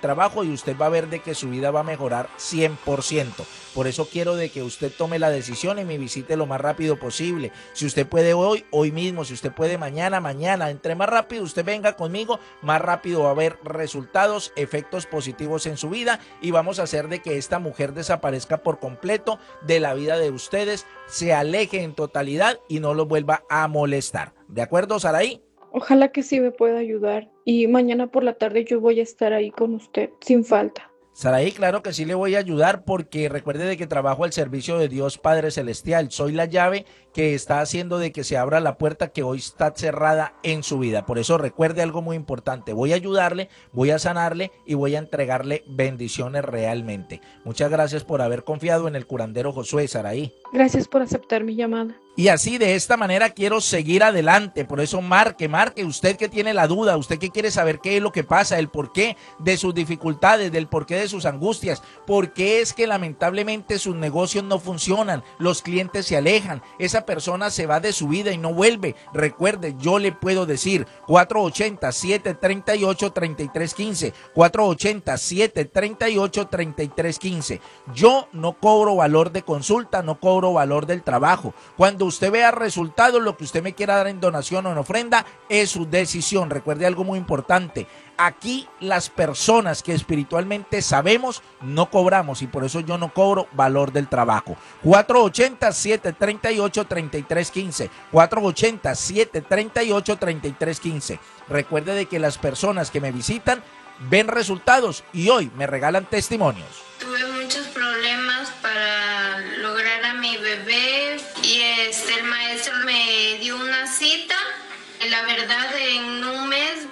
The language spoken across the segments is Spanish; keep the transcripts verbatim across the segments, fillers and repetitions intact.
trabajo y usted va a ver de que su vida va a mejorar cien por ciento. Por eso quiero de que usted tome la decisión y me visite lo más rápido posible. Si usted puede hoy, hoy mismo. Si usted puede mañana, mañana. Entre más rápido usted venga conmigo, más rápido va a haber resultados, efectos positivos en su vida y vamos a hacer de que esta mujer desaparezca por completo de la vida de ustedes, se aleje en totalidad y no los vuelva a molestar. ¿De acuerdo, Saraí? Ojalá que sí me pueda ayudar y mañana por la tarde yo voy a estar ahí con usted, sin falta. Saraí, claro que sí le voy a ayudar porque recuerde de que trabajo al servicio de Dios Padre Celestial. Soy la llave que está haciendo de que se abra la puerta que hoy está cerrada en su vida. Por eso recuerde algo muy importante. Voy a ayudarle, voy a sanarle y voy a entregarle bendiciones realmente. Muchas gracias por haber confiado en el curandero Josué, Saraí. Gracias por aceptar mi llamada. Y así de esta manera quiero seguir adelante, por eso marque, marque, usted que tiene la duda, usted que quiere saber qué es lo que pasa, el porqué de sus dificultades, del porqué de sus angustias, por qué es que lamentablemente sus negocios no funcionan, los clientes se alejan, esa persona se va de su vida y no vuelve. Recuerde, yo le puedo decir cuatro ochenta, siete treinta y ocho, treinta y tres quince, cuatro ochenta, siete treinta y ocho, treinta y tres quince. Yo no cobro valor de consulta, no cobro valor del trabajo. Cuando usted vea resultados, lo que usted me quiera dar en donación o en ofrenda es su decisión. Recuerde algo muy importante, aquí las personas que espiritualmente sabemos no cobramos y por eso yo no cobro valor del trabajo. cuatro ochenta, siete treinta y ocho, treinta y tres quince, cuatro ochenta, siete treinta y ocho, treinta y tres quince. Recuerde de que las personas que me visitan ven resultados y hoy me regalan testimonios. Tuve muchos problemas para lograr a mi bebé y este, el maestro me dio una cita. La verdad, en un mes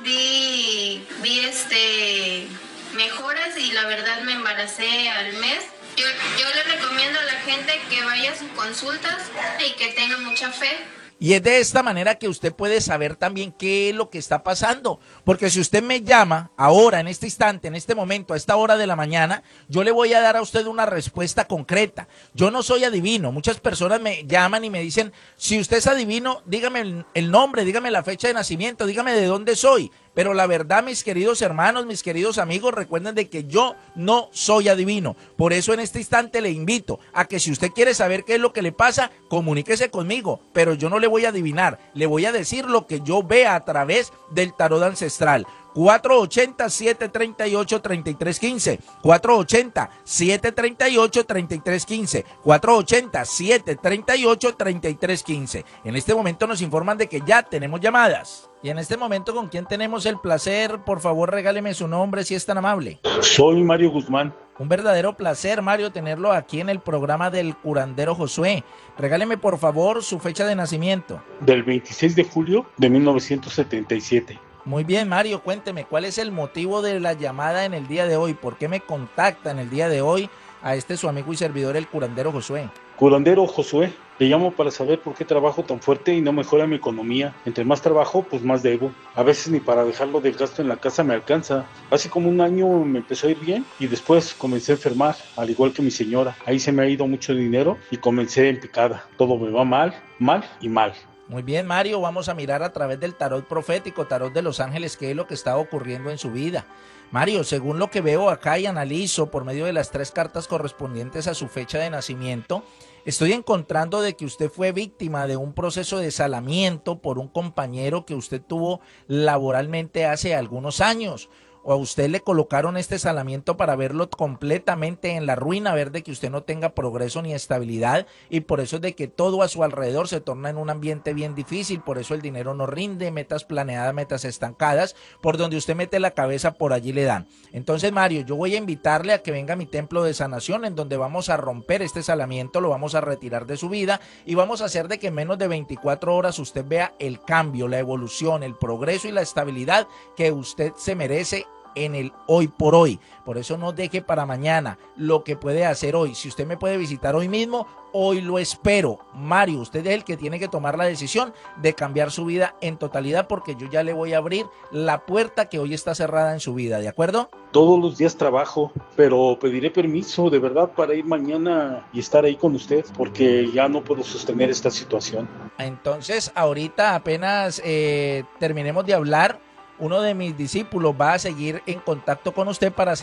vi, vi este, mejoras y la verdad me embaracé al mes. Yo, yo le recomiendo a la gente que vaya a sus consultas y que tenga mucha fe. Y es de esta manera que usted puede saber también qué es lo que está pasando. Porque si usted me llama ahora, en este instante, en este momento, a esta hora de la mañana, yo le voy a dar a usted una respuesta concreta. Yo no soy adivino. Muchas personas me llaman y me dicen, si usted es adivino, dígame el, el nombre, dígame la fecha de nacimiento, dígame de dónde soy. Pero la verdad, mis queridos hermanos, mis queridos amigos, recuerden de que yo no soy adivino. Por eso en este instante le invito a que si usted quiere saber qué es lo que le pasa, comuníquese conmigo. Pero yo no le voy a adivinar, le voy a decir lo que yo vea a través del tarot ancestral. cuatro ochenta, siete treinta y ocho, treinta y tres quince, cuatro ochenta, siete treinta y ocho, treinta y tres quince, cuatro ochenta, siete treinta y ocho, treinta y tres quince. En este momento nos informan de que ya tenemos llamadas. Y en este momento, ¿con quién tenemos el placer? Por favor, regáleme su nombre si es tan amable. Soy Mario Guzmán. Un verdadero placer, Mario, tenerlo aquí en el programa del curandero Josué. Regáleme, por favor, su fecha de nacimiento. Del veintiséis de julio de mil novecientos setenta y siete. Muy bien, Mario, cuénteme, ¿cuál es el motivo de la llamada en el día de hoy? ¿Por qué me contacta en el día de hoy a este su amigo y servidor, el curandero Josué? Curandero Josué, le llamo para saber por qué trabajo tan fuerte y no mejora mi economía. Entre más trabajo, pues más debo. A veces ni para dejarlo del gasto en la casa me alcanza. Hace como un año me empezó a ir bien y después comencé a enfermar, al igual que mi señora. Ahí se me ha ido mucho dinero y comencé en picada. Todo me va mal, mal y mal. Muy bien, Mario, vamos a mirar a través del tarot profético, tarot de los ángeles, qué es lo que está ocurriendo en su vida. Mario, según lo que veo acá y analizo por medio de las tres cartas correspondientes a su fecha de nacimiento, estoy encontrando de que usted fue víctima de un proceso de salamiento por un compañero que usted tuvo laboralmente hace algunos años. O a usted le colocaron este salamiento para verlo completamente en la ruina, ver de que usted no tenga progreso ni estabilidad, y por eso es de que todo a su alrededor se torna en un ambiente bien difícil. Por eso el dinero no rinde, metas planeadas, metas estancadas, por donde usted mete la cabeza, por allí le dan. Entonces, Mario, yo voy a invitarle a que venga a mi templo de sanación, en donde vamos a romper este salamiento, lo vamos a retirar de su vida y vamos a hacer de que en menos de veinticuatro horas usted vea el cambio, la evolución, el progreso y la estabilidad que usted se merece en el hoy por hoy. Por eso no deje para mañana lo que puede hacer hoy. Si usted me puede visitar hoy mismo, hoy lo espero. Mario, usted es el que tiene que tomar la decisión de cambiar su vida en totalidad, porque yo ya le voy a abrir la puerta que hoy está cerrada en su vida, ¿de acuerdo? Todos los días trabajo, pero pediré permiso de verdad para ir mañana y estar ahí con usted, porque ya no puedo sostener esta situación. Entonces, ahorita apenas eh, terminemos de hablar, uno de mis discípulos va a seguir en contacto con usted para